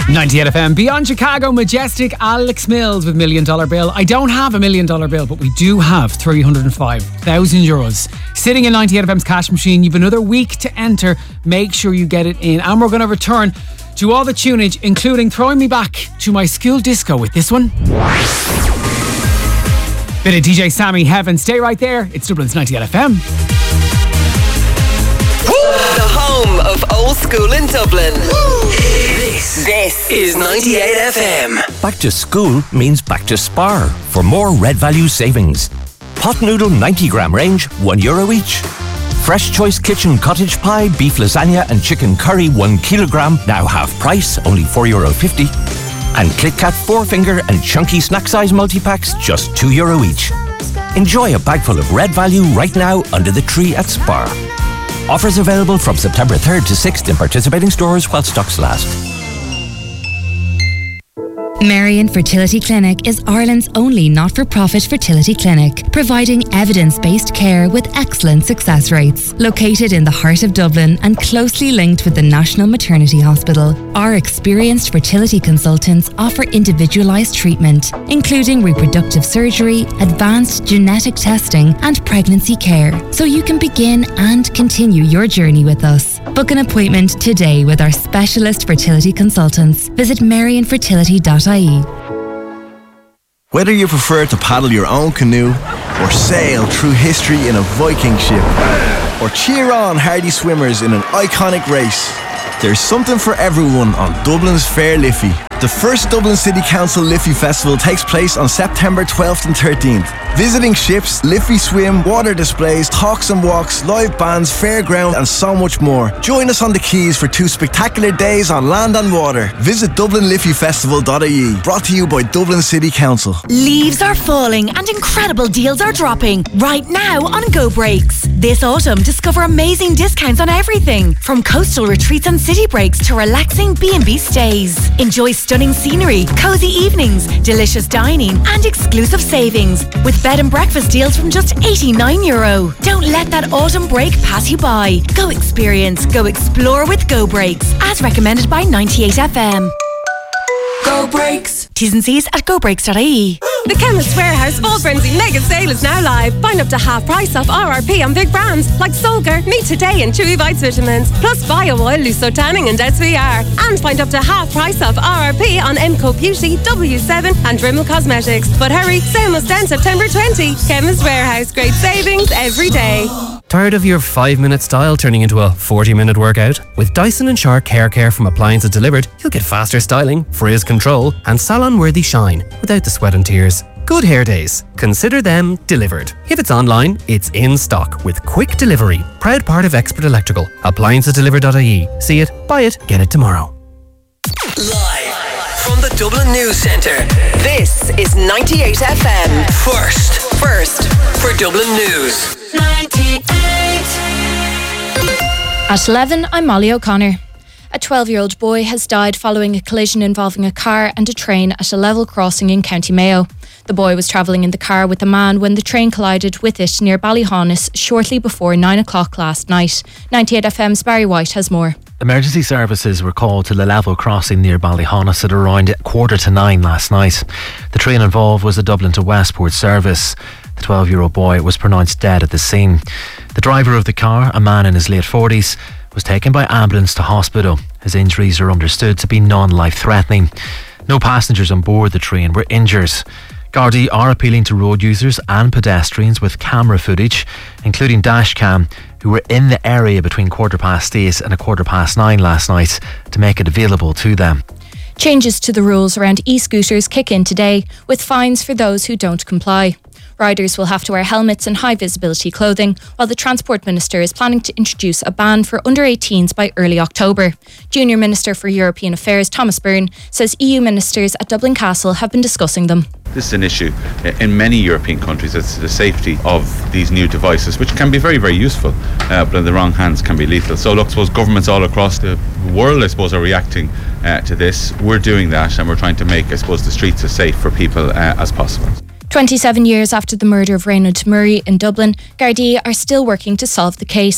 98 FM. Beyond Chicago, Majestic, Alex Mills with $1 Million Bill. I don't have $1 Million Bill, but we do have €305,000 sitting in 98 FM's cash machine. You've another week to enter. Make sure you get it in. And we're going to return to all the tunage, including throwing me back to my school disco with this one. Bit of DJ Sammy Heaven. Stay right there. It's Dublin's 98 FM. The home of old school in Dublin. This is 98 FM. Back to school means back to Spar for more Red Value savings. Pot noodle 90 gram range, €1 each. Fresh Choice Kitchen cottage pie, beef lasagna and chicken curry 1 kilogram, now half price, only €4.50. And Kit Kat 4-finger and chunky snack size multi-packs, just €2 each. Enjoy a bag full of Red Value right now under the tree at Spar. Offers available from September 3rd to 6th in participating stores while stocks last. Marion Fertility Clinic is Ireland's only not-for-profit fertility clinic, providing evidence-based care with excellent success rates. Located in the heart of Dublin and closely linked with the National Maternity Hospital, our experienced fertility consultants offer individualised treatment, including reproductive surgery, advanced genetic testing and pregnancy care, so you can begin and continue your journey with us. Book an appointment today with our specialist fertility consultants. Visit marionfertility.ie. Whether you prefer to paddle your own canoe or sail through history in a Viking ship or cheer on hardy swimmers in an iconic race, there's something for everyone on Dublin's Fair Liffey. The first Dublin City Council Liffey Festival takes place on September 12th and 13th. Visiting ships, Liffey swim, water displays, talks and walks, live bands, fairground and so much more. Join us on the quays for 2 spectacular days on land and water. Visit DublinLiffeyFestival.ie. Brought to you by Dublin City Council. Leaves are falling and incredible deals are dropping right now on Go Breaks. This autumn, discover amazing discounts on everything from coastal retreats and city breaks to relaxing B&B stays. Enjoy stunning scenery, cozy evenings, delicious dining and exclusive savings with bed and breakfast deals from just €89. Don't let that autumn break pass you by. Go experience, go explore with Go Breaks, as recommended by 98 FM. Go Breaks. T's and C's at gobreaks.ie. The Chemist's Warehouse Fall Frenzy Mega Sale is now live. Find up to half price off RRP on big brands like Solgar, Meet Today and Chewy Bites Vitamins, plus Bio Oil, Luso Tanning and SVR. And find up to half price off RRP on MCO Beauty, W7 and Rimmel Cosmetics. But hurry, sale must end September 20. Chemist's Warehouse, great savings every day. Tired of your 5-minute style turning into a 40-minute workout? With Dyson and Shark Hair Care from Appliances Delivered, you'll get faster styling, frizz control and salon-worthy shine without the sweat and tears. Good hair days. Consider them delivered. If it's online, it's in stock with quick delivery. Proud part of Expert Electrical. AppliancesDelivered.ie. See it, buy it, get it tomorrow. Live from the Dublin News Centre, this is 98 FM. First for Dublin News. 98. At 11, I'm Molly O'Connor. A 12-year-old boy has died following a collision involving a car and a train at a level crossing in County Mayo. The boy was travelling in the car with a man when the train collided with it near Ballyhaunis shortly before 9 o'clock last night. 98 FM's Barry White has more. Emergency services were called to the level crossing near Ballyhaunis at around 9:15 last night. The train involved was a Dublin to Westport service. The 12-year-old boy was pronounced dead at the scene. The driver of the car, a man in his late 40s, was taken by ambulance to hospital. His injuries are understood to be non-life-threatening. No passengers on board the train were injured. Gardaí are appealing to road users and pedestrians with camera footage, including dashcam, who were in the area between 8:15 and 9:15 last night, to make it available to them. Changes to the rules around e-scooters kick in today, with fines for those who don't comply. Riders will have to wear helmets and high-visibility clothing, while the Transport Minister is planning to introduce a ban for under-18s by early October. Junior Minister for European Affairs Thomas Byrne says EU ministers at Dublin Castle have been discussing them. This is an issue in many European countries. It's the safety of these new devices, which can be very, very useful, but in the wrong hands can be lethal. So look, I suppose governments all across the world, I suppose, are reacting to this. We're doing that, and we're trying to make, I suppose, the streets as safe for people as possible. 27 years after the murder of Raymond Murray in Dublin, Gardaí are still working to solve the case.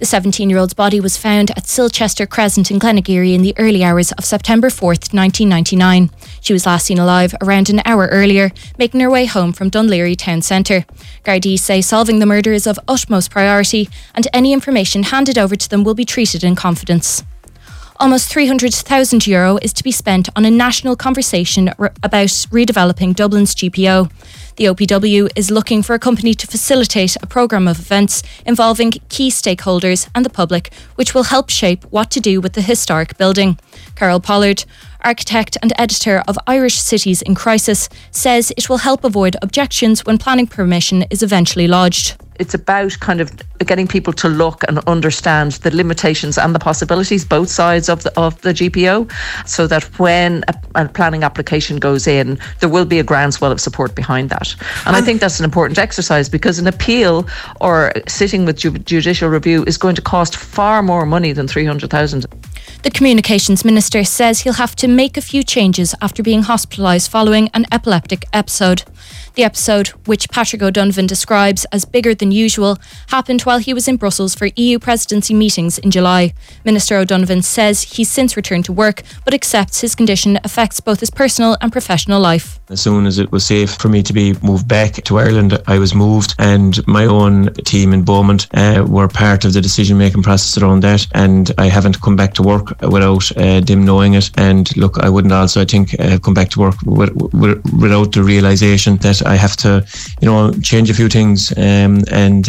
The 17-year-old's body was found at Silchester Crescent in Glenageary in the early hours of September 4th, 1999. She was last seen alive around an hour earlier, making her way home from Dunleary town centre. Gardaí say solving the murder is of utmost priority and any information handed over to them will be treated in confidence. Almost €300,000 is to be spent on a national conversation about redeveloping Dublin's GPO. The OPW is looking for a company to facilitate a programme of events involving key stakeholders and the public, which will help shape what to do with the historic building. Carol Pollard, architect and editor of Irish Cities in Crisis, says it will help avoid objections when planning permission is eventually lodged. It's about kind of getting people to look and understand the limitations and the possibilities, both sides of the GPO, so that when a planning application goes in, there will be a groundswell of support behind that. And I think that's an important exercise, because an appeal or sitting with judicial review is going to cost far more money than 300,000. The Communications Minister says he'll have to make a few changes after being hospitalised following an epileptic episode. The episode, which Patrick O'Donovan describes as bigger than usual, happened while he was in Brussels for EU presidency meetings in July. Minister O'Donovan says he's since returned to work, but accepts his condition affects both his personal and professional life. As soon as it was safe for me to be moved back to Ireland, I was moved, and my own team in Beaumont were part of the decision-making process around that, and I haven't come back to work without them knowing it. And look, I wouldn't also, I think, come back to work without the realisation that I have to, change a few things, and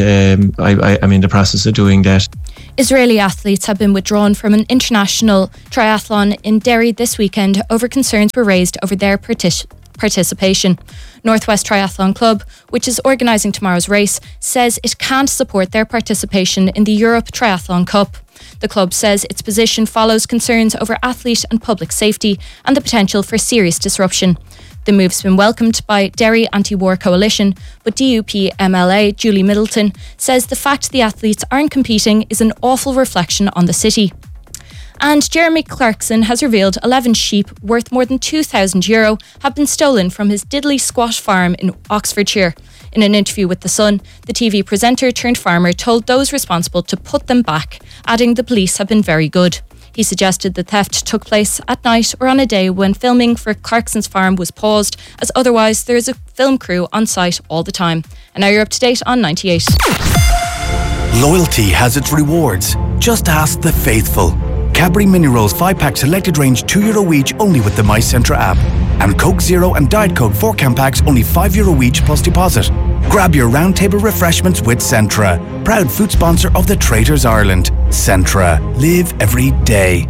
I'm in the process of doing that. Israeli athletes have been withdrawn from an international triathlon in Derry this weekend over concerns were raised over their participation. Northwest Triathlon Club, which is organising tomorrow's race, says it can't support their participation in the Europe Triathlon Cup. The club says its position follows concerns over athlete and public safety and the potential for serious disruption. The move's been welcomed by Derry Anti-War Coalition, but DUP MLA Julie Middleton says the fact the athletes aren't competing is an awful reflection on the city. And Jeremy Clarkson has revealed 11 sheep worth more than €2,000 have been stolen from his Diddley Squat farm in Oxfordshire. In an interview with The Sun, the TV presenter turned farmer told those responsible to put them back, adding the police have been very good. He suggested the theft took place at night or on a day when filming for Clarkson's farm was paused, as otherwise there is a film crew on site all the time. And now you're up to date on 98. Loyalty has its rewards. Just ask the faithful. Cadbury Mini Rolls 5-pack selected range €2 each only with the MyCentra app. And Coke Zero and Diet Coke 4-can packs only €5 each plus deposit. Grab your round table refreshments with Centra. Proud food sponsor of the Traitors Ireland. Centra. Live every day.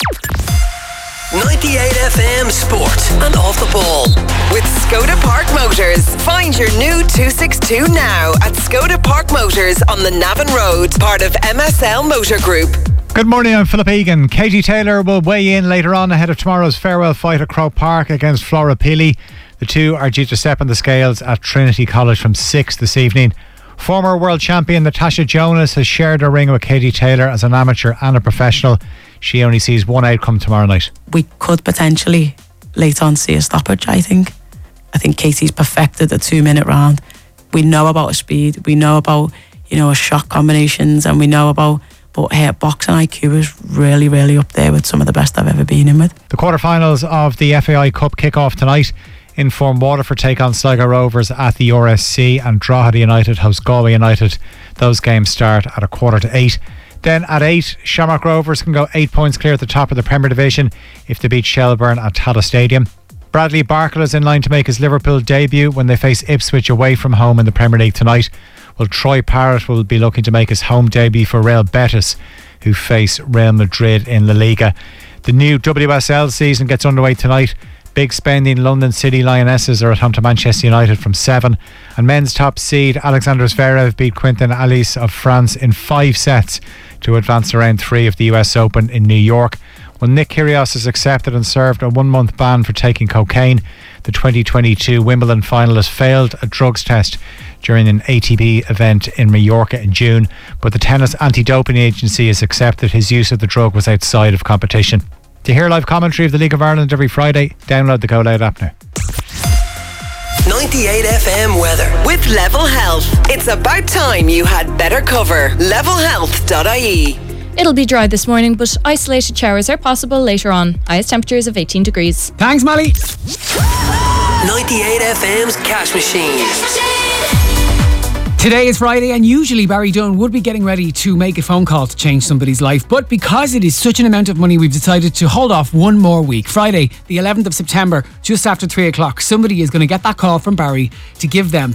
98 FM Sport and Off the Ball. With Skoda Park Motors. Find your new 262 now at Skoda Park Motors on the Navan Road, part of MSL Motor Group. Good morning, I'm Philip Egan. Katie Taylor will weigh in later on ahead of tomorrow's farewell fight at Croke Park against Flora Peely. The two are due to step on the scales at Trinity College from 6 this evening. Former world champion Natasha Jonas has shared her ring with Katie Taylor as an amateur and a professional. She only sees one outcome tomorrow night. We could potentially later on see a stoppage, I think. I think Katie's perfected the 2-minute round. We know about her speed, we know about, her shot combinations, and we know about, but her boxing IQ is really, really up there with some of the best I've ever been in with. The quarterfinals of the FAI Cup kick off tonight. Inform Waterford take on Sligo Rovers at the RSC, and Drogheda United host Galway United. Those games start at 7:45. Then at 8, Shamrock Rovers can go 8 points clear at the top of the Premier Division if they beat Shelbourne at Tallaght Stadium. Bradley Barkle is in line to make his Liverpool debut when they face Ipswich away from home in the Premier League tonight. Well, Troy Parrott will be looking to make his home debut for Real Betis, who face Real Madrid in La Liga. The new WSL season gets underway tonight. Big spending London City Lionesses are at home to Manchester United from 7. And men's top seed Alexander Zverev beat Quentin Alice of France in 5 sets to advance to round 3 of the US Open in New York. Well, Nick Kyrgios has accepted and served a 1-month ban for taking cocaine. The 2022 Wimbledon finalist failed a drugs test during an ATP event in Mallorca in June, but the tennis anti-doping agency has accepted his use of the drug was outside of competition. To hear live commentary of the League of Ireland every Friday, download the Go Loud app now. 98 FM weather with Level Health. It's about time you had better cover. Levelhealth.ie. It'll be dry this morning, but isolated showers are possible later on. Highest temperatures of 18 degrees. Thanks, Molly. 98 FM's Cash Machine. Today is Friday, and usually Barry Dunn would be getting ready to make a phone call to change somebody's life, but because it is such an amount of money, we've decided to hold off one more week. Friday, the 11th of September, just after 3 o'clock, somebody is going to get that call from Barry to give them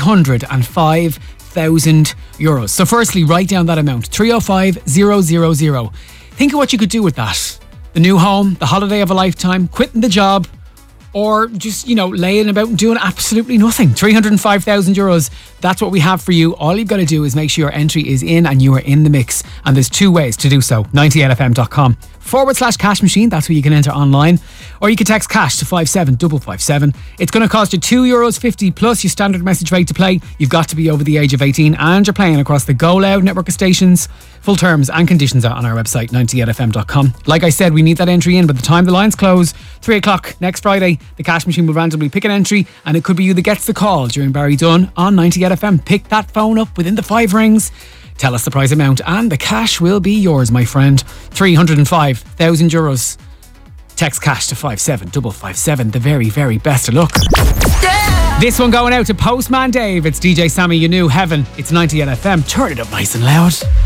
€305,000. So firstly, write down that amount, 305,000. Think of what you could do with that. The new home, the holiday of a lifetime, quitting the job, or just, laying about and doing absolutely nothing. €305,000. That's what we have for you. All you've got to do is make sure your entry is in and you are in the mix. And there's 2 ways to do so. 98fm.com/cash machine. That's where you can enter online. Or you can text cash to 57557. It's going to cost you €2.50 plus your standard message rate to play. You've got to be over the age of 18 and you're playing across the Go Loud network of stations. Full terms and conditions are on our website, 98fm.com. Like I said, we need that entry in by the time the lines close. 3 o'clock next Friday, the cash machine will randomly pick an entry, and it could be you that gets the call during Barry Dunn on 98FM. Pick that phone up within the 5 rings. Tell us the prize amount and the cash will be yours, my friend. €305,000. Text cash to 57557. The very, very best of luck. Yeah! This one going out to Postman Dave. It's DJ Sammy, you knew Heaven. It's 98FM. Turn it up nice and loud.